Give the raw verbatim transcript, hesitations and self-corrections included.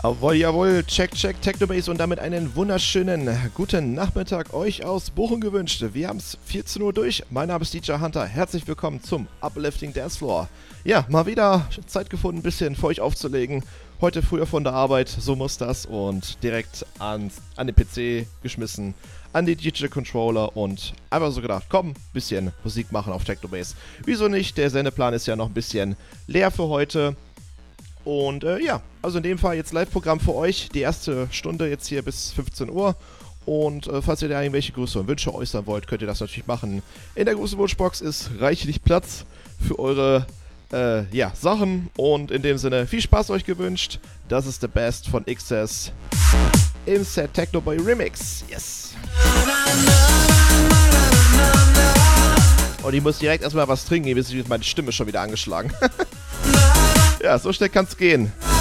Jawohl, jawohl, check, check, Technobase und damit einen wunderschönen guten Nachmittag euch aus Bochum gewünscht. Wir haben es vierzehn Uhr durch, mein Name ist D J Hunter, herzlich willkommen zum Uplifting Dance Floor. Ja, mal wieder Zeit gefunden, ein bisschen für euch aufzulegen. Heute früher von der Arbeit, so muss das, und direkt an, an den P C geschmissen, an die D J-Controller und einfach so gedacht, komm, bisschen Musik machen auf Technobase. Wieso nicht, der Sendeplan ist ja noch ein bisschen leer für heute. Und äh, ja, also in dem Fall jetzt Live-Programm für euch, die erste Stunde jetzt hier bis fünfzehn Uhr. Und äh, falls ihr da irgendwelche Grüße und Wünsche äußern wollt, könnt ihr das natürlich machen. In der Grußwunschbox ist reichlich Platz für eure äh, ja, Sachen. Und in dem Sinne, viel Spaß euch gewünscht. Das ist The Best von X S im Set Technoboy Remix. Yes! Und ich muss direkt erstmal was trinken, ihr wisst, meine Stimme ist schon wieder angeschlagen. Ja, so schnell kann's gehen.